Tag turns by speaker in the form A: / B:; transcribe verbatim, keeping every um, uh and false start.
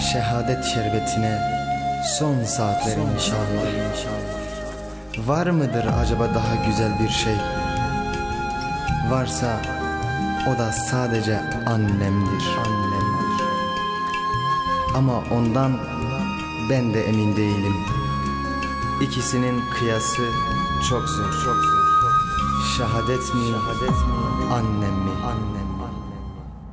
A: şehadet şerbetine son saatler inşallah. Var mıdır acaba daha güzel bir şey? Varsa o da sadece annemdir. Annemdir. Ama ondan ben de emin değilim. İkisinin kıyası çok zor. Çok zor. Şehadet mi? Şehadet mi? Annem mi? Annem.